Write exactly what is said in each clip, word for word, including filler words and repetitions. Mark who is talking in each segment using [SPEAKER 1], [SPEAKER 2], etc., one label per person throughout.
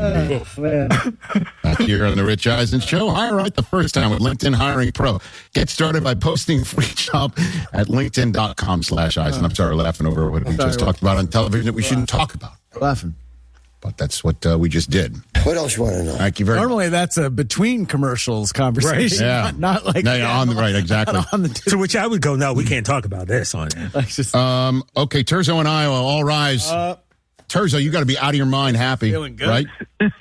[SPEAKER 1] Uh,
[SPEAKER 2] Back here on the Rich Eisen Show. Hire right the first time with LinkedIn Hiring Pro. Get started by posting a free job at linkedin.com slash Eisen. I'm sorry, laughing over what we just talked about on television that we shouldn't talk about.
[SPEAKER 1] Laughing.
[SPEAKER 2] But that's what uh, we just did.
[SPEAKER 3] What else you want to know?
[SPEAKER 2] Thank you very much.
[SPEAKER 1] Normally, that's a between commercials conversation,
[SPEAKER 2] Right. Yeah.
[SPEAKER 1] not, not like
[SPEAKER 2] No, yeah, on the right, exactly.
[SPEAKER 1] on the
[SPEAKER 4] To which I would go, no, we can't talk about this on it.
[SPEAKER 1] like just
[SPEAKER 2] Um, okay, Terzo and Iowa, all rise.
[SPEAKER 1] uh,
[SPEAKER 2] Terzo, you got to be out of your mind happy.
[SPEAKER 1] Feeling good.
[SPEAKER 2] Right?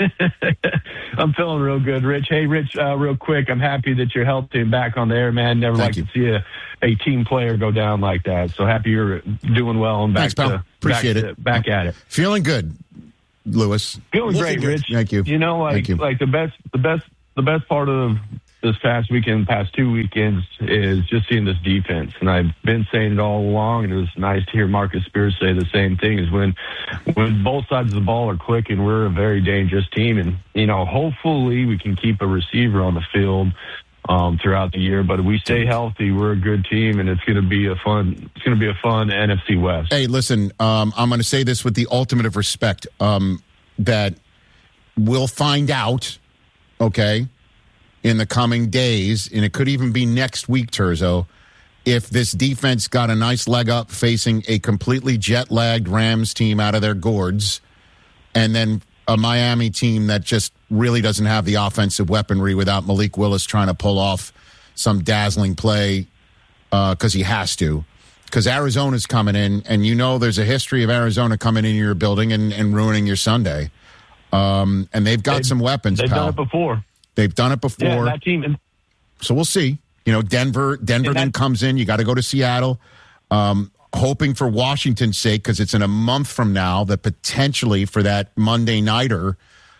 [SPEAKER 5] I'm feeling real good, Rich. Hey, Rich, uh, real quick, I'm happy that you're healthy and back on the air, man. Never
[SPEAKER 2] Thank
[SPEAKER 5] like
[SPEAKER 2] you.
[SPEAKER 5] to see a, a team player go down like that. So happy you're doing well and back
[SPEAKER 2] Thanks, pal.
[SPEAKER 5] to
[SPEAKER 2] Appreciate
[SPEAKER 5] back
[SPEAKER 2] it.
[SPEAKER 5] To, back at it.
[SPEAKER 2] Feeling good, Lewis.
[SPEAKER 5] Feeling
[SPEAKER 2] Looking
[SPEAKER 5] great,
[SPEAKER 2] good.
[SPEAKER 5] Rich.
[SPEAKER 2] Thank you.
[SPEAKER 5] You know, like
[SPEAKER 2] Thank you.
[SPEAKER 5] like the best, the best, the best part of this past weekend, past two weekends, is just seeing this defense. And I've been saying it all along, and it was nice to hear Marcus Spears say the same thing. Is when when both sides of the ball are clicking, we're a very dangerous team. And you know, hopefully, we can keep a receiver on the field um, throughout the year. But if we stay healthy, we're a good team, and it's going to be a fun. It's going to be a fun N F C West.
[SPEAKER 2] Hey, listen, um, I'm going to say this with the ultimate of respect, um, that we'll find out, okay, in the coming days, and it could even be next week, Terzo, if this defense got a nice leg up facing a completely jet-lagged Rams team out of their gourds, and then a Miami team that just really doesn't have the offensive weaponry without Malik Willis trying to pull off some dazzling play because uh, he has to. Because Arizona's coming in, and you know there's a history of Arizona coming in your building and, and ruining your Sunday. Um, and they've got
[SPEAKER 5] They've-
[SPEAKER 2] some weapons,
[SPEAKER 5] They've
[SPEAKER 2] pal.
[SPEAKER 5] done it before.
[SPEAKER 2] They've done it before.
[SPEAKER 5] Yeah, that team.
[SPEAKER 2] So we'll see. You know, Denver Denver
[SPEAKER 5] And that-
[SPEAKER 2] then comes in. You got to go to Seattle. Um, hoping for Washington's sake, because it's in a month from now that potentially for that Monday nighter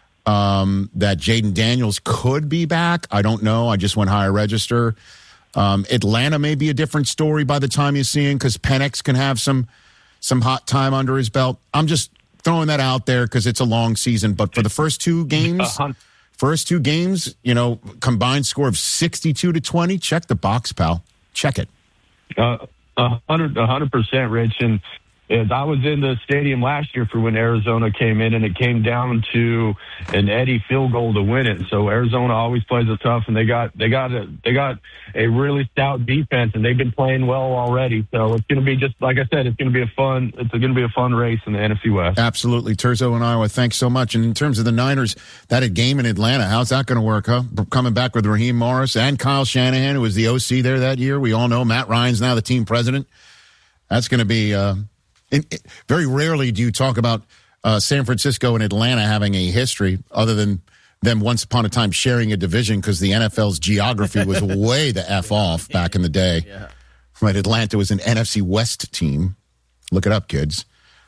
[SPEAKER 2] um, that Jaden Daniels could be back. I don't know. I just went higher register. Um, Atlanta may be a different story by the time you see him because Penix can have some some hot time under his belt. I'm just throwing that out there because it's a long season. But for the first two games...
[SPEAKER 5] Uh,
[SPEAKER 2] First two games, you know, combined score of sixty-two to twenty. Check the box, pal. Check it.
[SPEAKER 5] Uh, a hundred, a hundred percent, Rich. And as I was in the stadium last year for when Arizona came in, and it came down to an Eddie field goal to win it. So Arizona always plays it tough, and they got they got a they got a really stout defense, and they've been playing well already. So it's going to be just like I said, it's going to be a fun it's going to be a fun race in the N F C West.
[SPEAKER 2] Absolutely, Terzo and Iowa. Thanks so much. And in terms of the Niners, that a game in Atlanta, how's that going to work? Huh? Coming back with Raheem Morris and Kyle Shanahan, who was the O C there that year. We all know Matt Ryan's now the team president. That's going to be. Uh, It, it, very rarely do you talk about uh, San Francisco and Atlanta having a history other than them once upon a time sharing a division because the N F L's geography was way the F off back in the day.
[SPEAKER 1] Yeah.
[SPEAKER 2] Right, Atlanta was an N F C West team. Look it up, kids.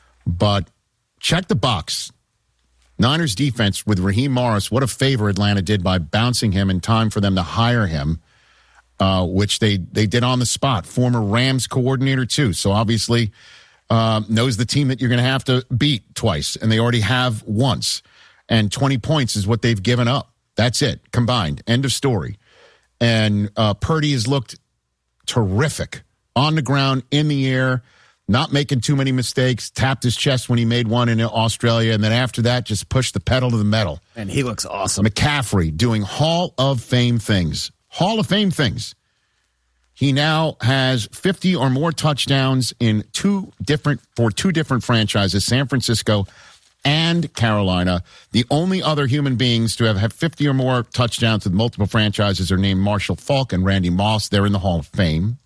[SPEAKER 2] But check the box. Niners defense with Raheem Morris, what a favor Atlanta did by bouncing him in time for them to hire him, uh, which they, they did on the spot. Former Rams coordinator, too. So obviously... Um, knows the team that you're going to have to beat twice, and they already have once. And twenty points is what they've given up. That's it, combined. End of story. And uh, Purdy has looked terrific on the ground, in the air, not making too many mistakes, tapped his chest when he made one in Australia, and then after that, just pushed the pedal to the metal.
[SPEAKER 1] and he looks awesome.
[SPEAKER 2] McCaffrey doing Hall of Fame things. Hall of Fame things. He now has fifty or more touchdowns in two different for two different franchises, San Francisco and Carolina. The only other human beings to have had fifty or more touchdowns with multiple franchises are named Marshall Faulk and Randy Moss. They're in the Hall of Fame.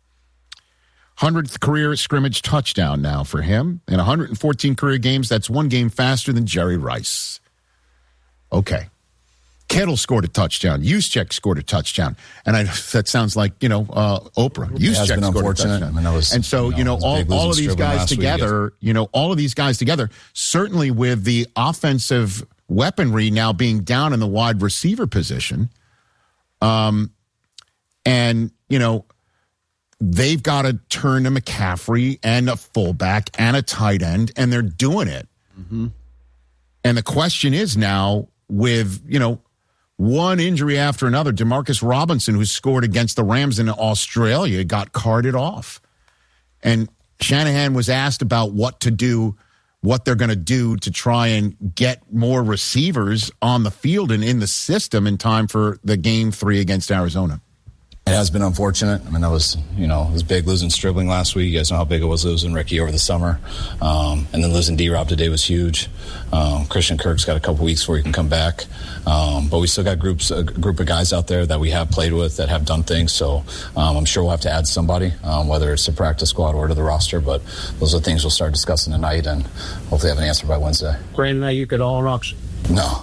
[SPEAKER 2] hundredth career scrimmage touchdown now for him. In one hundred fourteen career games, that's one game faster than Jerry Rice. Okay. Kittle scored a touchdown. Juszczyk scored a touchdown. And I, that sounds like, you know, uh, Oprah. Juszczyk scored a touchdown.
[SPEAKER 6] I mean, was,
[SPEAKER 2] and so, you know,
[SPEAKER 6] you know
[SPEAKER 2] all, all of these guys together, you know, all of these guys together, certainly with the offensive weaponry now being down in the wide receiver position, um, and, you know, they've got to turn to McCaffrey and a fullback and a tight end, and they're doing it. Mm-hmm. And the question is now with, you know, one injury after another, Demarcus Robinson, who scored against the Rams in Australia, got carted off. And Shanahan was asked about what to do what they're going to do to try and get more receivers on the field and in the system in time for the game three against Arizona.
[SPEAKER 3] It has been unfortunate. I mean, that was, you know, it was big losing Stribling last week. You guys know how big it was losing Ricky over the summer. Um, and then losing D-Rob today was huge. Um, Christian Kirk's got a couple weeks before he can come back. Um, but we still got groups, a group of guys out there that we have played with that have done things. So um, I'm sure we'll have to add somebody, um, whether it's a practice squad or to the roster. But those are things we'll start discussing tonight and hopefully have an answer by Wednesday.
[SPEAKER 6] Brandon Ayuk at all rocks?
[SPEAKER 3] No.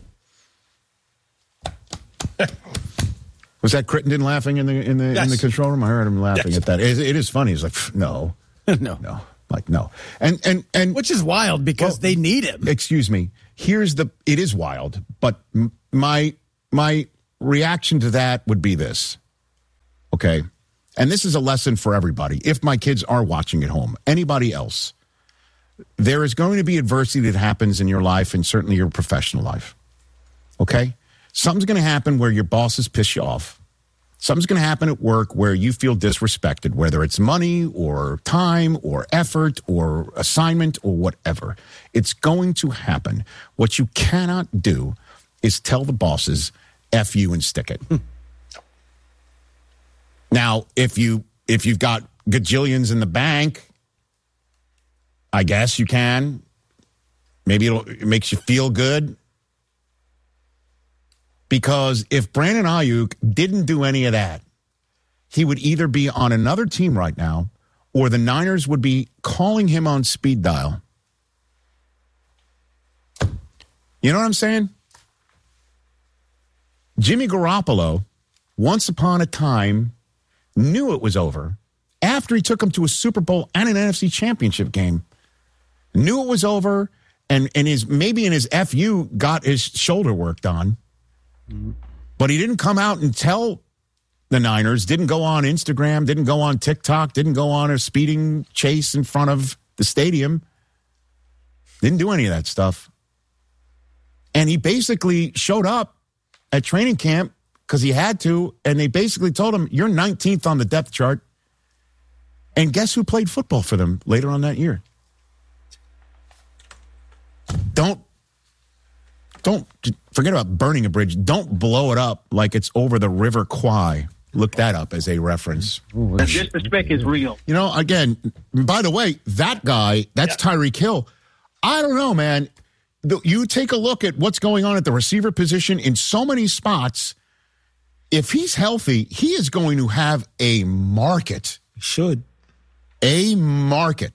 [SPEAKER 2] Was that Crittenden laughing in the in the
[SPEAKER 4] Yes.
[SPEAKER 2] in the control room? I heard him laughing
[SPEAKER 4] Yes.
[SPEAKER 2] at that. It, it is funny. He's like, no,
[SPEAKER 1] no.
[SPEAKER 2] no, like no, and and and
[SPEAKER 1] Which is wild because
[SPEAKER 2] Well,
[SPEAKER 1] they need him.
[SPEAKER 2] excuse me. Here's the. It is wild, but m- my my reaction to that would be this. Okay, and this is a lesson for everybody. If my kids are watching at home, anybody else, there is going to be adversity that happens in your life and certainly your professional life. Okay. Something's going to happen where your bosses piss you off. Something's going to happen at work where you feel disrespected, whether it's money or time or effort or assignment or whatever. It's going to happen. What you cannot do is tell the bosses, F you and stick it. Now, if you if you've got gajillions in the bank, I guess you can. Maybe it'll, it makes you feel good. Because if Brandon Ayuk didn't do any of that, he would either be on another team right now or the Niners would be calling him on speed dial. You know what I'm saying? Jimmy Garoppolo, once upon a time, knew it was over after he took him to a Super Bowl and an N F C Championship game. Knew it was over and, and his maybe in his F U got his shoulder worked on. But he didn't come out and tell the Niners, didn't go on Instagram, didn't go on TikTok, didn't go on a speeding chase in front of the stadium. Didn't do any of that stuff. And he basically showed up at training camp because he had to, and they basically told him, you're nineteenth on the depth chart. And guess who played football for them later on that year? Don't Don't forget about burning a bridge. Don't blow it up like it's over the River Kwai. Look that up as a reference.
[SPEAKER 6] The disrespect is real.
[SPEAKER 2] You know, again, by the way, that guy, that's Tyreek Hill. I don't know, man. You take a look at what's going on at the receiver position in so many spots. If he's healthy, he is going to have a market.
[SPEAKER 4] He should.
[SPEAKER 2] A market.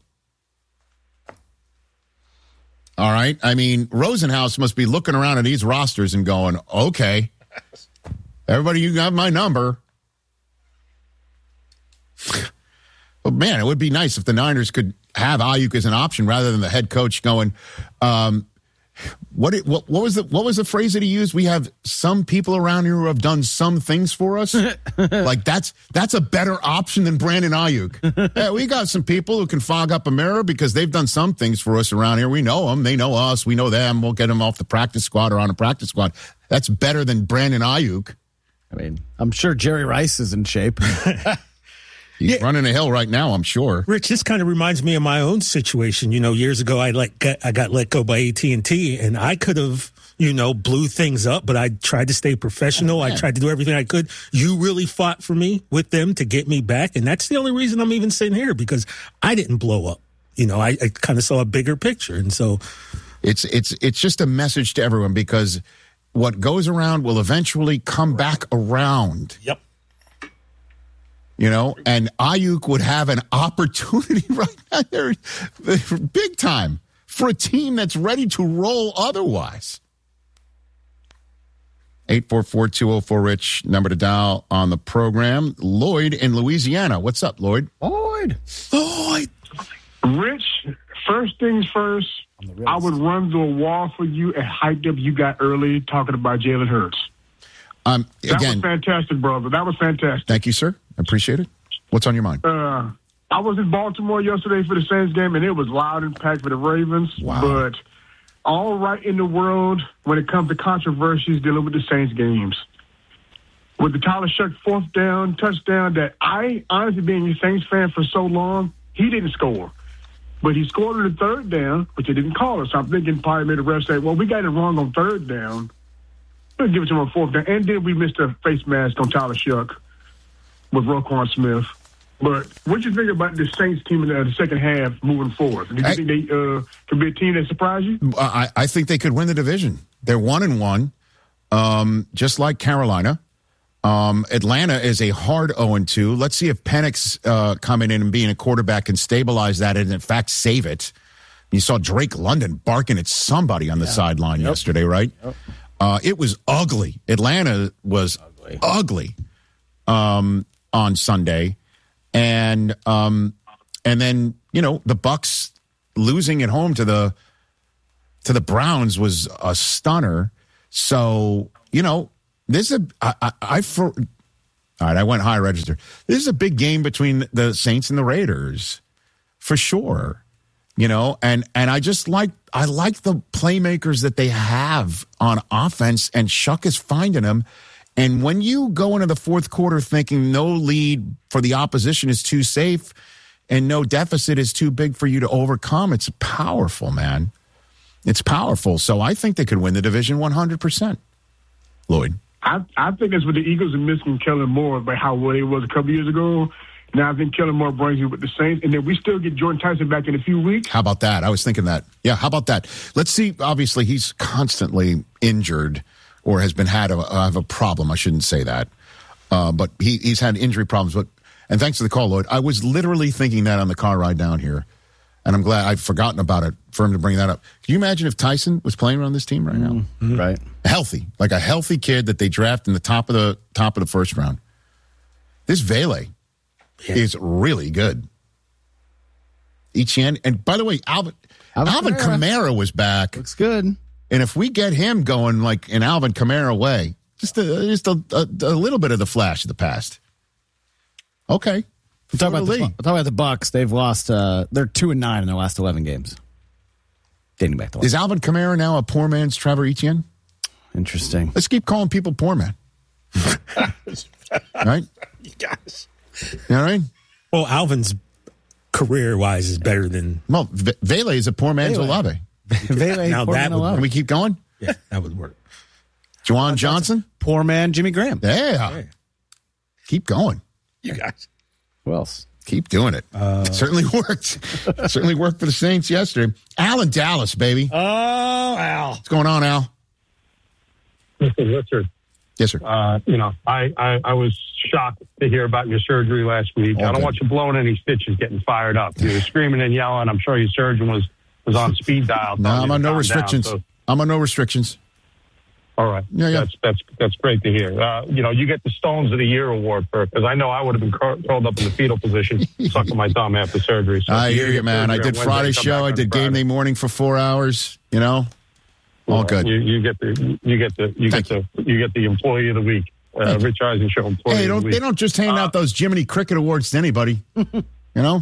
[SPEAKER 2] All right. I mean, Rosenhaus must be looking around at these rosters and going, okay, everybody, you got my number. But, man, it would be nice if the Niners could have Ayuk as an option rather than the head coach going, um, what, it, what what was the what was the phrase that he used? We have some people around here who have done some things for us. Like that's that's a better option than Brandon Ayuk. Yeah, we got some people who can fog up a mirror because they've done some things for us around here. We know them. They know us. We know them. We'll get them off the practice squad or on a practice squad. That's better than Brandon Ayuk.
[SPEAKER 1] I mean, I'm sure Jerry Rice is in shape.
[SPEAKER 2] He's
[SPEAKER 4] Yeah.
[SPEAKER 2] running a hill right now, I'm sure.
[SPEAKER 4] Rich, this kind of reminds me of my own situation. You know, years ago, I let got, I got let go by A T and T, and I could have, you know, blew things up, but I tried to stay professional. I tried to do everything I could. You really fought for me with them to get me back, and that's the only reason I'm even sitting here, because I didn't blow up. You know, I, I kind of saw a bigger picture, and so
[SPEAKER 2] It's it's it's just a message to everyone because what goes around will eventually come back around.
[SPEAKER 4] yep.
[SPEAKER 2] You know, and Ayuk would have an opportunity right now there, big time, for a team that's ready to roll otherwise. eight four four, two oh four, RICH, number to dial on the program. Lloyd in Louisiana. What's up, Lloyd?
[SPEAKER 1] Lloyd.
[SPEAKER 4] Lloyd.
[SPEAKER 7] Rich, first things first, I would run through a wall for you and hyped up you got early talking about Jalen Hurts.
[SPEAKER 2] Um,
[SPEAKER 7] That
[SPEAKER 2] again,
[SPEAKER 7] was fantastic, brother. That was fantastic.
[SPEAKER 2] thank you, sir. I appreciate it. What's on your mind?
[SPEAKER 7] Uh, I was in Baltimore yesterday for the Saints game, and it was loud and packed for the Ravens.
[SPEAKER 2] Wow.
[SPEAKER 7] But all right in the world when it comes to controversies dealing with the Saints games. With the Tyler Shuck fourth down, touchdown that I, honestly being a Saints fan for so long, he didn't score. But he scored on the third down, which they didn't call it. So I'm thinking probably made the ref say, well, we got it wrong on third down. We'll give it to him on fourth down. And then we missed a face mask on Tyler Shuck with Roquan Smith. But what do you think about the Saints team in the second half moving forward? Do you
[SPEAKER 2] I,
[SPEAKER 7] think they uh, could be a team that surprise you?
[SPEAKER 2] I, I think they could win the division. They're one and one, um, just like Carolina. Um, Atlanta is a hard oh and two. Let's see if Penix uh, coming in and being a quarterback can stabilize that and, in fact, save it. You saw Drake London barking at somebody on the yeah. sideline yep. yesterday, right? Yep. Uh, it was ugly. Atlanta was ugly, ugly um, on Sunday. And um, and then, you know, the Bucs losing at home to the to the Browns was a stunner. So, you know, this is a I, I, I for all right, I went high register. This is a big game between the Saints and the Raiders, for sure. You know, and and I just like I like the playmakers that they have on offense, and Shuck is finding them. And when you go into the fourth quarter thinking no lead for the opposition is too safe and no deficit is too big for you to overcome, it's powerful, man. It's powerful. So I think they could win the division one hundred percent. Lloyd?
[SPEAKER 7] I, I think it's with the Eagles and missing Kellen Moore by how well he was a couple years ago. Now I think Kellen Moore brings you with the Saints, and then we still get Jordan Tyson back in a few weeks.
[SPEAKER 2] How about that? I was thinking that. Yeah, how about that? Let's see. Obviously, he's constantly injured or has been had a, have a problem. I shouldn't say that. Uh, but he, he's had injury problems. But And thanks for the call, Lloyd. I was literally thinking that on the car ride down here. And I'm glad I've forgotten about it for him to bring that up. Can you imagine if Tyson was playing on this team right now?
[SPEAKER 1] Mm-hmm. Right.
[SPEAKER 2] Healthy. Like a healthy kid that they draft in the top of the top of the first round. This Vele yeah. is really good. Etienne. And by the way, Alvin, Alvin, Alvin Kamara. Kamara was back.
[SPEAKER 1] Looks good.
[SPEAKER 2] And if we get him going like in Alvin Kamara way, just a, just a, a, a little bit of the flash of the past. Okay.
[SPEAKER 1] We'll talk, about the, we'll talk about the Bucs. They've lost, uh, they're two and nine in their last eleven games. Dating back to
[SPEAKER 2] Is Alvin Kamara now a poor man's Trevor Etienne?
[SPEAKER 1] Interesting.
[SPEAKER 2] Let's keep calling people poor man. Right?
[SPEAKER 4] You guys.
[SPEAKER 2] You know what I mean?
[SPEAKER 4] Well, Alvin's career-wise is better than...
[SPEAKER 2] Well, v- Vele is a poor man's
[SPEAKER 1] Vele.
[SPEAKER 2] Olave.
[SPEAKER 1] Vele,
[SPEAKER 4] now
[SPEAKER 1] poor
[SPEAKER 4] that
[SPEAKER 1] man
[SPEAKER 4] would,
[SPEAKER 2] Can we keep going?
[SPEAKER 4] Yeah, that would work.
[SPEAKER 2] Juwan Johnson?
[SPEAKER 1] Poor man Jimmy Graham.
[SPEAKER 2] Yeah.
[SPEAKER 4] Hey.
[SPEAKER 2] Keep going.
[SPEAKER 4] You guys.
[SPEAKER 1] Who else?
[SPEAKER 2] Keep doing it. Uh, it certainly worked. It certainly worked for the Saints yesterday. Al in Dallas, baby.
[SPEAKER 4] Oh, Al.
[SPEAKER 2] What's going on, Al?
[SPEAKER 8] Listen, Richard.
[SPEAKER 2] Yes, sir.
[SPEAKER 8] Uh, you know, I, I, I was shocked to hear about your surgery last week.
[SPEAKER 2] Okay.
[SPEAKER 8] I don't want you blowing any stitches, getting fired up. You were screaming and yelling. I'm sure your surgeon was, was on speed dial.
[SPEAKER 2] No, I'm on no restrictions.
[SPEAKER 8] Down, so.
[SPEAKER 2] I'm on no restrictions.
[SPEAKER 8] All right.
[SPEAKER 2] Yeah, yeah.
[SPEAKER 8] That's that's that's great to hear. Uh, you know, you get the Stones of the Year award for because I know I would have been cur- curled up in the fetal position, sucking my thumb after surgery. So
[SPEAKER 2] I hear you, man. I did Friday show. I did game day morning for four hours. You know, all
[SPEAKER 8] well,
[SPEAKER 2] good.
[SPEAKER 8] You, you get the you get the you
[SPEAKER 2] Thank
[SPEAKER 8] get the you get the employee of the week, uh, Rich Eisen Show employee.
[SPEAKER 2] Hey,
[SPEAKER 8] of
[SPEAKER 2] don't
[SPEAKER 8] the week.
[SPEAKER 2] they don't just hand
[SPEAKER 8] uh,
[SPEAKER 2] out those Jiminy Cricket awards to anybody? You know.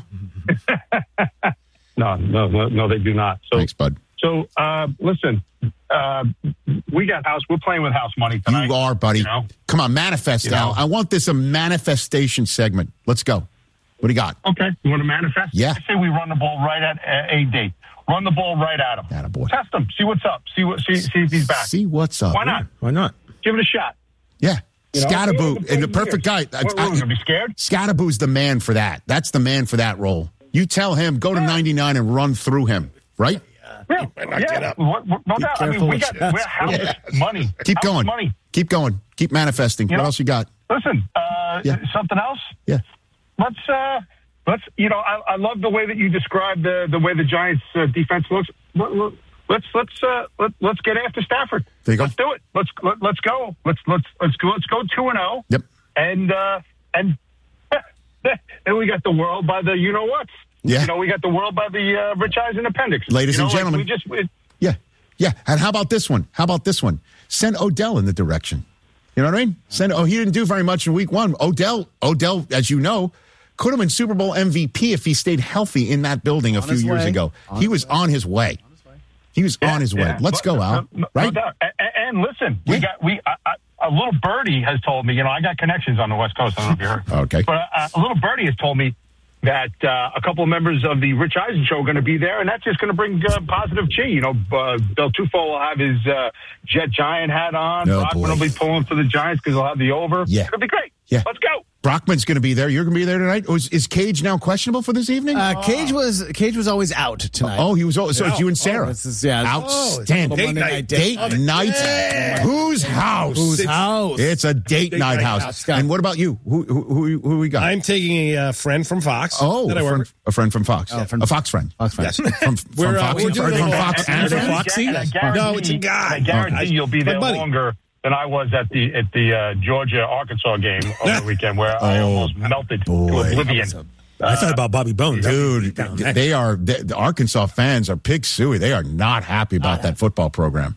[SPEAKER 8] no, no, no, no, they do not. So,
[SPEAKER 2] thanks, bud.
[SPEAKER 8] So, uh, listen, uh, we got house. We're playing with house money tonight.
[SPEAKER 2] You are, buddy.
[SPEAKER 8] You know?
[SPEAKER 2] Come on, manifest,
[SPEAKER 8] You
[SPEAKER 2] Al.
[SPEAKER 8] know?
[SPEAKER 2] I want this a manifestation segment. Let's go. What do you got?
[SPEAKER 8] Okay, you want to manifest?
[SPEAKER 2] Yeah.
[SPEAKER 8] I say we run the ball right at uh, A D. Run the ball right at him.
[SPEAKER 2] Attaboy.
[SPEAKER 8] Test him. See what's up. See what. See, see if he's back.
[SPEAKER 2] See what's up.
[SPEAKER 8] Why not?
[SPEAKER 4] Why not?
[SPEAKER 8] Give it a shot.
[SPEAKER 2] Yeah.
[SPEAKER 8] You know?
[SPEAKER 2] Scatterboo,
[SPEAKER 8] Yeah,
[SPEAKER 2] and the perfect guy.
[SPEAKER 8] What, what, gonna be scared?
[SPEAKER 2] Scatterboo's the man for that. That's the man for that role. You tell him, go to ninety-nine and run through him, right?
[SPEAKER 8] Yeah, yeah. What, what, no doubt. I mean, we got we're house
[SPEAKER 2] Yeah.
[SPEAKER 8] money.
[SPEAKER 2] Keep
[SPEAKER 8] House
[SPEAKER 2] going.
[SPEAKER 8] Money.
[SPEAKER 2] Keep going. Keep manifesting.
[SPEAKER 8] You
[SPEAKER 2] what
[SPEAKER 8] know,
[SPEAKER 2] else you got?
[SPEAKER 8] Listen, uh,
[SPEAKER 2] Yeah.
[SPEAKER 8] something else.
[SPEAKER 2] Yeah.
[SPEAKER 8] Let's uh, let's. You know, I, I love the way that you described the the way the Giants' uh, defense looks. Let's let's uh, let, let's get after Stafford.
[SPEAKER 2] There you go.
[SPEAKER 8] Let's do it. Let's let, let's go. Let's let's let's go. Let's go two and zero.
[SPEAKER 2] Yep.
[SPEAKER 8] And uh, and then we got the world by the you know what.
[SPEAKER 2] Yeah.
[SPEAKER 8] You know, we got the world by the uh, Rich Eisen appendix.
[SPEAKER 2] Ladies
[SPEAKER 8] you know,
[SPEAKER 2] and gentlemen.
[SPEAKER 8] like we just. It,
[SPEAKER 2] Yeah. Yeah. And how about this one? How about this one? Send Odell in the direction. You know what I mean? Send. Oh, he didn't do very much in week one. Odell, Odell, as you know, could have been Super Bowl M V P if he stayed healthy in that building a
[SPEAKER 1] On
[SPEAKER 2] few
[SPEAKER 1] his
[SPEAKER 2] years
[SPEAKER 1] way.
[SPEAKER 2] ago.
[SPEAKER 1] On
[SPEAKER 2] he
[SPEAKER 1] his
[SPEAKER 2] was
[SPEAKER 1] way.
[SPEAKER 2] on his way. He was
[SPEAKER 8] Yeah,
[SPEAKER 2] on his way.
[SPEAKER 8] yeah.
[SPEAKER 2] Let's
[SPEAKER 8] But-
[SPEAKER 2] go, Al.
[SPEAKER 8] no- no-
[SPEAKER 2] right?
[SPEAKER 8] no doubt. And, and listen, we
[SPEAKER 2] Yeah.
[SPEAKER 8] got we I, I, a little birdie has told me. You know, I got connections on the West Coast. I don't know if you heard.
[SPEAKER 2] Okay.
[SPEAKER 8] But uh, a little birdie has told me that uh, a couple of members of the Rich Eisen show are going to be there, and that's just going to bring uh, positive chi. You know, uh, Bill Tufo will have his uh, Jet Giant hat on.
[SPEAKER 2] Oh,
[SPEAKER 8] Brockman will be pulling for the Giants because he'll have the over.
[SPEAKER 2] Yeah.
[SPEAKER 8] It's going to be great.
[SPEAKER 2] Yeah.
[SPEAKER 8] Let's go.
[SPEAKER 2] Brockman's going to be there. You're going to be there tonight. Oh, is, is Cage now questionable for this evening?
[SPEAKER 1] Uh, Cage was Cage was always out tonight.
[SPEAKER 2] Oh, he was. Oh, so it's you and Sarah.
[SPEAKER 1] Oh, this is, yeah,
[SPEAKER 2] Outstanding.
[SPEAKER 1] Oh,
[SPEAKER 2] date
[SPEAKER 1] night.
[SPEAKER 2] Date
[SPEAKER 1] Date
[SPEAKER 2] night.
[SPEAKER 1] night.
[SPEAKER 2] Whose house?
[SPEAKER 1] Whose house?
[SPEAKER 2] It's a date,
[SPEAKER 9] Date
[SPEAKER 2] night,
[SPEAKER 9] night
[SPEAKER 2] house.
[SPEAKER 9] house.
[SPEAKER 2] And what about you? Who who who, who we got?
[SPEAKER 9] I'm taking a uh, friend from Fox.
[SPEAKER 2] oh,
[SPEAKER 9] that I
[SPEAKER 2] a,
[SPEAKER 9] work
[SPEAKER 2] friend,
[SPEAKER 9] with.
[SPEAKER 2] a friend from Fox.
[SPEAKER 1] Oh, from-
[SPEAKER 2] a Fox friend.
[SPEAKER 1] Fox friend.
[SPEAKER 9] Yes.
[SPEAKER 2] From, from
[SPEAKER 9] We're, uh,
[SPEAKER 2] Fox.
[SPEAKER 9] we're doing
[SPEAKER 2] from
[SPEAKER 9] it-
[SPEAKER 2] Fox
[SPEAKER 9] and-
[SPEAKER 2] and
[SPEAKER 9] and-
[SPEAKER 2] friend?
[SPEAKER 9] Foxy?
[SPEAKER 8] And I guarantee-
[SPEAKER 9] No, it's a guy.
[SPEAKER 8] I guarantee you'll be
[SPEAKER 9] My
[SPEAKER 8] there
[SPEAKER 9] buddy.
[SPEAKER 8] longer than I was at the at the uh, Georgia Arkansas game over the weekend, where I
[SPEAKER 2] Oh,
[SPEAKER 8] almost melted
[SPEAKER 2] boy.
[SPEAKER 8] to oblivion.
[SPEAKER 4] I thought about Bobby Bones.
[SPEAKER 2] Dude,
[SPEAKER 4] Down there.
[SPEAKER 2] they are they, the Arkansas fans are pig suey. They are not happy about that football program.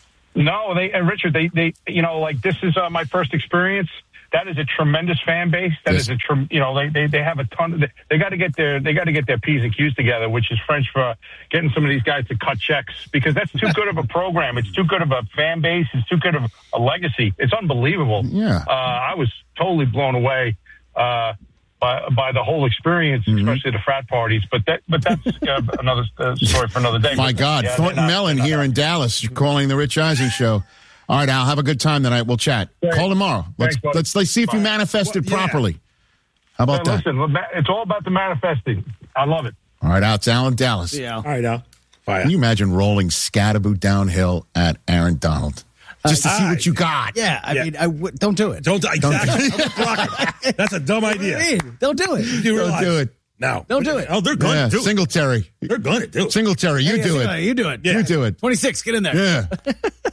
[SPEAKER 8] No, they and Richard, they they you know like this is uh, my first experience. That is a tremendous fan base. That
[SPEAKER 2] Yes.
[SPEAKER 8] is a trem- you know they, they they have a ton of they, they got to get their they got to get their P's and Q's together, which is French for getting some of these guys to cut checks, because that's too good of a program. It's too good of a fan base. It's too good of a legacy. It's unbelievable.
[SPEAKER 2] Yeah.
[SPEAKER 8] uh, I was totally blown away uh, by by the whole experience,
[SPEAKER 2] Mm-hmm.
[SPEAKER 8] especially the frat parties. But that but that's uh, another uh, story for another day.
[SPEAKER 2] My
[SPEAKER 8] But,
[SPEAKER 2] God,
[SPEAKER 8] yeah,
[SPEAKER 2] Thornton
[SPEAKER 8] they're not-
[SPEAKER 2] Mellon
[SPEAKER 8] they're
[SPEAKER 2] here
[SPEAKER 8] not-
[SPEAKER 2] in Dallas. You're calling the Rich Eisen show. All right, Al, have a good time tonight. We'll chat.
[SPEAKER 8] Thanks.
[SPEAKER 2] Call tomorrow. Let's
[SPEAKER 8] Thanks, buddy.
[SPEAKER 2] let's let's see if you
[SPEAKER 8] Bye.
[SPEAKER 2] manifested
[SPEAKER 9] Well, yeah.
[SPEAKER 2] properly. How about
[SPEAKER 8] Hey,
[SPEAKER 2] that?
[SPEAKER 8] listen, it's all about the manifesting. I love it.
[SPEAKER 2] All right, Al, it's Al in Dallas.
[SPEAKER 1] Yeah.
[SPEAKER 9] All right, Al. Fire.
[SPEAKER 2] Can you imagine rolling Scatterboot downhill at Aaron Donald just to see
[SPEAKER 9] Uh,
[SPEAKER 2] what you got?
[SPEAKER 1] Yeah, I
[SPEAKER 9] Yeah.
[SPEAKER 1] mean, I w- don't do it.
[SPEAKER 9] Don't exactly. Block it. That's a dumb
[SPEAKER 1] What do you
[SPEAKER 9] idea.
[SPEAKER 1] mean? Don't do it.
[SPEAKER 9] You
[SPEAKER 2] Don't
[SPEAKER 9] realize-
[SPEAKER 2] do it.
[SPEAKER 9] No.
[SPEAKER 1] Don't do it.
[SPEAKER 4] Oh, they're going
[SPEAKER 2] Yeah,
[SPEAKER 4] to do it.
[SPEAKER 2] Singletary.
[SPEAKER 4] They're going to do it.
[SPEAKER 2] Singletary, you
[SPEAKER 1] Yeah,
[SPEAKER 2] do
[SPEAKER 1] yeah,
[SPEAKER 2] it.
[SPEAKER 1] You do it.
[SPEAKER 2] You do it.
[SPEAKER 1] twenty-six, get in there.
[SPEAKER 2] Yeah.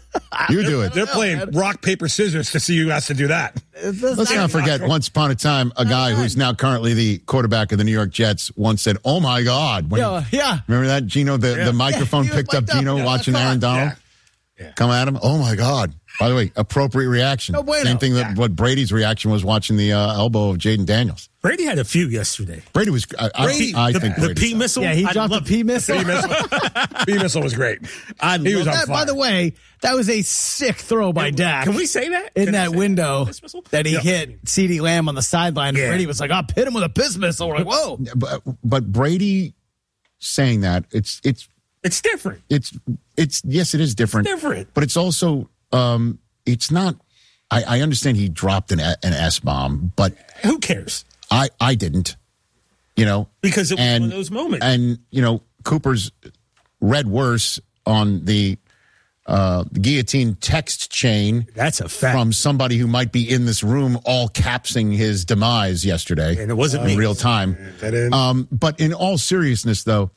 [SPEAKER 2] You do it.
[SPEAKER 9] They're playing rock, paper, scissors to see who has to do that.
[SPEAKER 2] Let's not forget, once upon a time, a guy who's now currently the quarterback of the New York Jets once said, "Oh my God!" When
[SPEAKER 1] Yeah, yeah.
[SPEAKER 2] Remember that, Gino? The, the microphone
[SPEAKER 1] Yeah, he was
[SPEAKER 2] picked up
[SPEAKER 1] mic'd up.
[SPEAKER 2] Gino
[SPEAKER 1] Yeah,
[SPEAKER 2] watching
[SPEAKER 1] that's
[SPEAKER 2] Aaron
[SPEAKER 1] fine.
[SPEAKER 2] Donald come at him. Oh my God! By the way, appropriate reaction.
[SPEAKER 1] No bueno.
[SPEAKER 2] Same thing that what Brady's reaction was watching the uh, elbow of Jaden Daniels.
[SPEAKER 4] Brady had a few yesterday.
[SPEAKER 2] Brady was. I, I-
[SPEAKER 4] Brady,
[SPEAKER 2] I,
[SPEAKER 4] the,
[SPEAKER 2] think
[SPEAKER 4] the
[SPEAKER 2] Brady
[SPEAKER 4] P
[SPEAKER 2] sucked.
[SPEAKER 4] missile.
[SPEAKER 1] Yeah, he
[SPEAKER 4] I
[SPEAKER 1] dropped the
[SPEAKER 4] loved
[SPEAKER 1] P
[SPEAKER 4] it.
[SPEAKER 1] missile.
[SPEAKER 9] B missile. B missile was great.
[SPEAKER 1] I
[SPEAKER 9] He was
[SPEAKER 1] love
[SPEAKER 9] on
[SPEAKER 1] that. By
[SPEAKER 9] fire.
[SPEAKER 1] the way, that was a sick throw by Dak.
[SPEAKER 4] Can we say that?
[SPEAKER 1] in
[SPEAKER 4] Can I
[SPEAKER 1] that
[SPEAKER 4] say
[SPEAKER 1] window
[SPEAKER 4] Piss missile?
[SPEAKER 1] that he
[SPEAKER 4] Yeah.
[SPEAKER 1] hit CeeDee Lamb on the sideline?
[SPEAKER 4] Yeah.
[SPEAKER 1] And Brady was like, "I'll hit him with a piss missile." We're like, "Whoa!"
[SPEAKER 2] But, but Brady saying that it's it's
[SPEAKER 4] It's different.
[SPEAKER 2] it's it's yes, it is different.
[SPEAKER 4] It's different.
[SPEAKER 2] But it's also um, it's not. I, I understand he dropped an an S bomb, but
[SPEAKER 4] Who cares?
[SPEAKER 2] I I didn't. You know,
[SPEAKER 4] Because it was
[SPEAKER 2] and,
[SPEAKER 4] one of those moments.
[SPEAKER 2] And you know, Cooper's read worse on the uh, guillotine text chain.
[SPEAKER 4] That's a fact.
[SPEAKER 2] From somebody who might be in this room, all capsing his demise yesterday,
[SPEAKER 4] And it wasn't
[SPEAKER 2] in
[SPEAKER 4] me.
[SPEAKER 2] real time.
[SPEAKER 9] That is-
[SPEAKER 2] Um, but in all seriousness, though,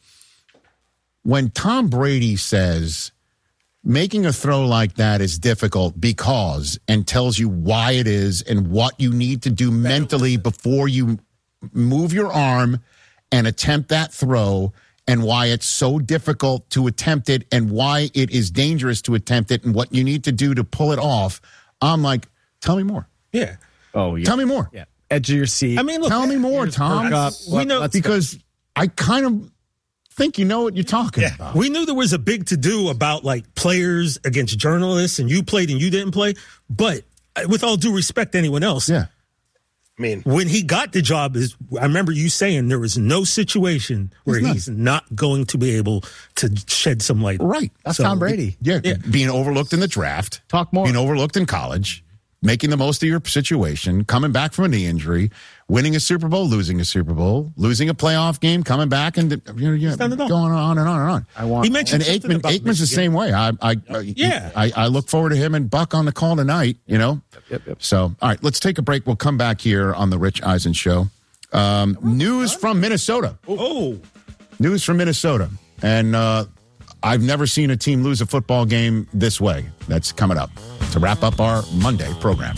[SPEAKER 2] when Tom Brady says making a throw like that is difficult because, and tells you why it is and what you need to do mentally before you move your arm and attempt that throw, and why it's so difficult to attempt it and why it is dangerous to attempt it and what you need to do to pull it off, I'm like, tell me more.
[SPEAKER 4] Yeah.
[SPEAKER 1] Oh, yeah.
[SPEAKER 2] Tell me more.
[SPEAKER 1] Yeah. Edge of your seat.
[SPEAKER 4] I mean, look.
[SPEAKER 2] Tell me more,
[SPEAKER 1] Ears
[SPEAKER 2] Tom.
[SPEAKER 1] perk up.
[SPEAKER 4] We
[SPEAKER 1] Let-
[SPEAKER 4] know-
[SPEAKER 1] let's go.
[SPEAKER 2] Because I kind of think you know what you're talking about.
[SPEAKER 4] We knew there was a big to do about like players against journalists, and you played and you didn't play. But uh, with all due respect to anyone else,
[SPEAKER 2] Yeah.
[SPEAKER 9] I mean,
[SPEAKER 4] when he got the job, is I remember you saying there was no situation where
[SPEAKER 2] There's none.
[SPEAKER 4] he's not going to be able to shed some light.
[SPEAKER 2] Right.
[SPEAKER 1] That's
[SPEAKER 4] So,
[SPEAKER 1] Tom Brady.
[SPEAKER 2] Yeah,
[SPEAKER 4] Yeah.
[SPEAKER 2] being overlooked in the draft.
[SPEAKER 1] Talk more.
[SPEAKER 2] Being overlooked in college, making the most of your situation, coming back from a knee injury, winning a Super Bowl, losing a Super Bowl, losing a playoff game, coming back, and you know, yeah,
[SPEAKER 4] done it all.
[SPEAKER 2] going on and on and on.
[SPEAKER 1] I want.
[SPEAKER 4] He mentioned
[SPEAKER 2] And
[SPEAKER 4] something
[SPEAKER 2] Aikman,
[SPEAKER 4] about
[SPEAKER 2] Aikman's the
[SPEAKER 4] Michigan.
[SPEAKER 2] same way. I, I, I
[SPEAKER 4] Yeah.
[SPEAKER 2] I, I look forward to him and Buck on the call tonight. You know.
[SPEAKER 1] Yep, yep.
[SPEAKER 2] So, all right, let's take a break. We'll come back here on the Rich Eisen Show. Um, news from Minnesota.
[SPEAKER 4] Oh,
[SPEAKER 2] News from Minnesota. And uh, I've never seen a team lose a football game this way. That's coming up to wrap up our Monday program.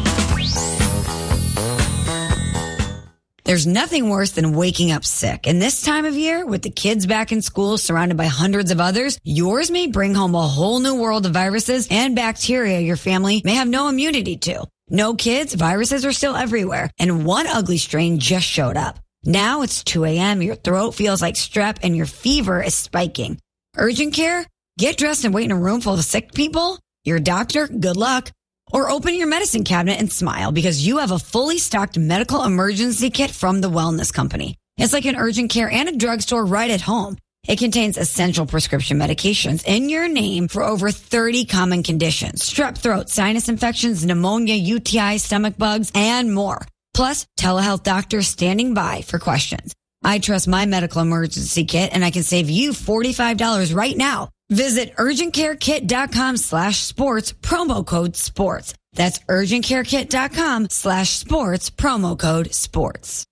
[SPEAKER 10] There's nothing worse than waking up sick. And this time of year, with the kids back in school surrounded by hundreds of others, yours may bring home a whole new world of viruses and bacteria your family may have no immunity to. No kids, viruses are still everywhere. And one ugly strain just showed up. Now it's two a.m., your throat feels like strep, and your fever is spiking. Urgent care? Get dressed and wait in a room full of sick people? Your doctor? Good luck. Or open your medicine cabinet and smile because you have a fully stocked medical emergency kit from the Wellness Company. It's like an urgent care and a drugstore right at home. It contains essential prescription medications in your name for over thirty common conditions: strep throat, sinus infections, pneumonia, U T I, stomach bugs, and more. Plus, telehealth doctors standing by for questions. I trust my medical emergency kit, and I can save you forty-five dollars right now. Visit urgentcarekit.com slash sports, promo code sports. That's urgentcarekit.com slash sports, promo code sports.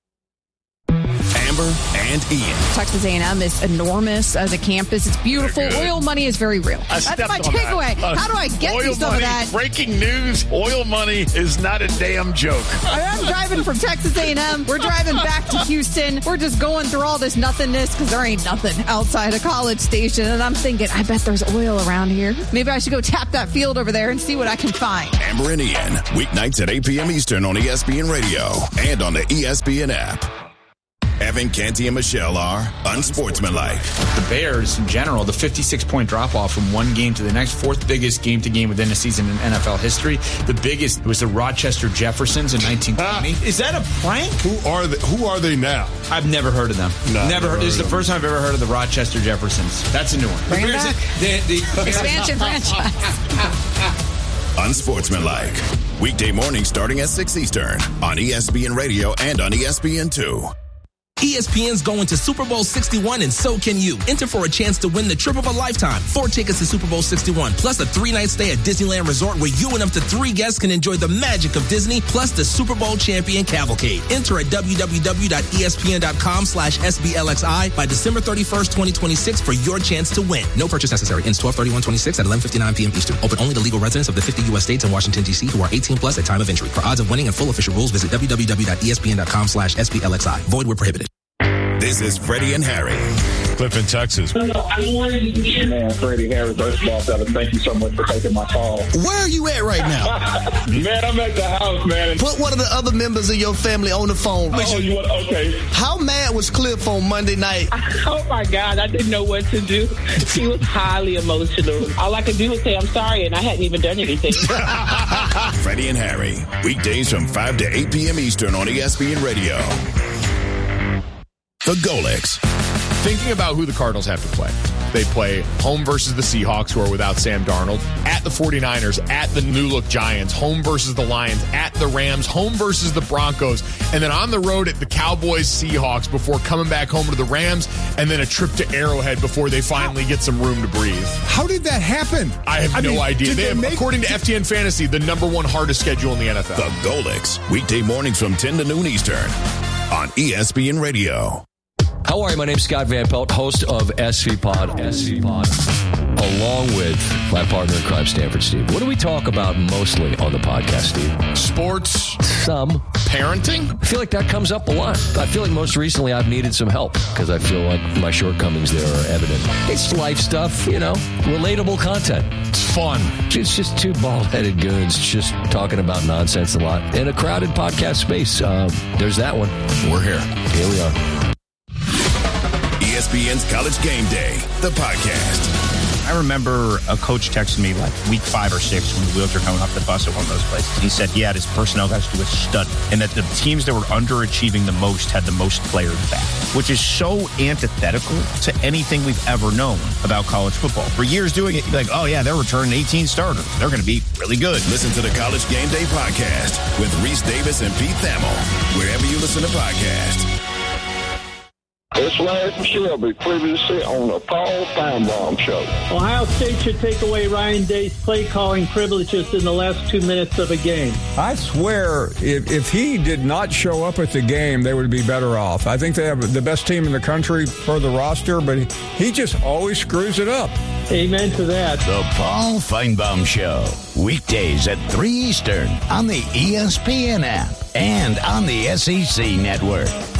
[SPEAKER 11] Amber and Ian.
[SPEAKER 12] Texas A and M is enormous as a campus. It's beautiful. Oil money is very real.
[SPEAKER 13] I
[SPEAKER 12] That's my takeaway.
[SPEAKER 13] That. Uh,
[SPEAKER 12] How do I get
[SPEAKER 13] oil
[SPEAKER 12] you some
[SPEAKER 13] money,
[SPEAKER 12] of that?
[SPEAKER 13] Breaking news, oil money is not a damn joke.
[SPEAKER 12] I'm driving from Texas A and M. We're driving back to Houston. We're just going through all this nothingness because there ain't nothing outside a College Station. And I'm thinking, I bet there's oil around here. Maybe I should go tap that field over there and see what I can find.
[SPEAKER 11] Amber and Ian, weeknights at eight p.m. Eastern on E S P N Radio and on the E S P N app. Evan, Canty, and Michelle are unsportsmanlike.
[SPEAKER 14] The Bears, in general, the fifty-six point drop-off from one game to the next, fourth biggest game-to-game within a season in N F L history. The biggest was the Rochester Jeffersons in nineteen twenty.
[SPEAKER 9] Ah.
[SPEAKER 14] Is that a prank?
[SPEAKER 9] Who are they, who are they now?
[SPEAKER 14] I've never heard of them.
[SPEAKER 9] No,
[SPEAKER 14] never heard. This is the first time I've ever heard of the Rochester Jeffersons. That's a new one.
[SPEAKER 12] Bring
[SPEAKER 14] The
[SPEAKER 12] it
[SPEAKER 14] Bears-
[SPEAKER 12] back.
[SPEAKER 14] the- the-
[SPEAKER 12] Expansion franchise.
[SPEAKER 11] Unsportsmanlike. Weekday morning starting at six Eastern on E S P N Radio and on E S P N two.
[SPEAKER 15] E S P N's going to Super Bowl sixty-one, and so can you. Enter for a chance to win the trip of a lifetime. Four tickets to Super Bowl sixty-one, plus a three-night stay at Disneyland Resort where you and up to three guests can enjoy the magic of Disney, plus the Super Bowl champion cavalcade. Enter at www.espn.com slash SBLXI by December thirty-first, twenty twenty-six for your chance to win. No purchase necessary. Ends twelve thirty-one twenty-six at eleven fifty-nine p.m. Eastern. Open only to legal residents of the fifty U S states and Washington, D C who are eighteen plus at time of entry. For odds of winning and full official rules, visit www.espn.com slash SBLXI. Void where prohibited.
[SPEAKER 11] This is Freddie and Harry.
[SPEAKER 16] Cliff in Texas.
[SPEAKER 17] Man, Freddie Harris, first of all, fellas, thank you so much for taking my call.
[SPEAKER 18] Where are you at right now?
[SPEAKER 17] Man, I'm at the house, man.
[SPEAKER 18] Put one of the other members of your family on the phone.
[SPEAKER 17] Oh, you want, okay.
[SPEAKER 18] How mad was Cliff on Monday night?
[SPEAKER 6] Oh, my God. I didn't know what to do. He was highly emotional. All I could do was say, I'm sorry, and I hadn't even done anything.
[SPEAKER 11] Freddie and Harry. Weekdays from five to eight p.m. Eastern on E S P N Radio. The Golix.
[SPEAKER 19] Thinking about who the Cardinals have to play. They play home versus the Seahawks, who are without Sam Darnold, at the 49ers, at the new-look Giants, home versus the Lions, at the Rams, home versus the Broncos, and then on the road at the Cowboys, Seahawks, before coming back home to the Rams, and then a trip to Arrowhead before they finally get some room to breathe.
[SPEAKER 9] How did that happen?
[SPEAKER 19] I have
[SPEAKER 9] I
[SPEAKER 19] no
[SPEAKER 9] mean,
[SPEAKER 19] idea.
[SPEAKER 9] did
[SPEAKER 19] They
[SPEAKER 9] they
[SPEAKER 19] have,
[SPEAKER 9] make-
[SPEAKER 19] according to F T N Fantasy, the number one hardest schedule in the N F L.
[SPEAKER 11] The Golix. Weekday mornings from ten to noon Eastern on E S P N Radio.
[SPEAKER 20] How are you? My name's Scott Van Pelt, host of S V Pod, S V Pod, along with my partner in crime, Stanford Steve. What do we talk about mostly on the podcast, Steve?
[SPEAKER 19] Sports.
[SPEAKER 20] Some.
[SPEAKER 19] Parenting?
[SPEAKER 20] I feel like that comes up a lot. I feel like most recently I've needed some help because I feel like my shortcomings there are evident. It's life stuff, you know, relatable content.
[SPEAKER 19] It's fun.
[SPEAKER 20] It's just two bald-headed goons just talking about nonsense a lot in a crowded podcast space. Uh, there's that one.
[SPEAKER 11] We're here.
[SPEAKER 20] Here we are.
[SPEAKER 11] E S P N's College Game Day, the podcast.
[SPEAKER 21] I remember a coach texted me like week five or six when the wheels were coming off the bus at one of those places. He said he had his personnel guys do a study and that the teams that were underachieving the most had the most players back, which is so antithetical to anything we've ever known about college football. For years doing it, you'd be like, oh yeah, they're returning eighteen starters. They're going to be really good.
[SPEAKER 11] Listen to the College Game Day podcast with Reese Davis and Pete Thamel, wherever you listen to podcasts.
[SPEAKER 17] It's Larry Shelby, previously on the Paul Feinbaum Show.
[SPEAKER 6] Ohio State should take away Ryan Day's play calling privileges in the last two minutes of a game.
[SPEAKER 22] I swear, if, if he did not show up at the game, they would be better off. I think they have the best team in the country for the roster, but he, he just always screws it up.
[SPEAKER 6] Amen to that.
[SPEAKER 23] The Paul Feinbaum Show, weekdays at three Eastern on the E S P N app and on the S E C Network.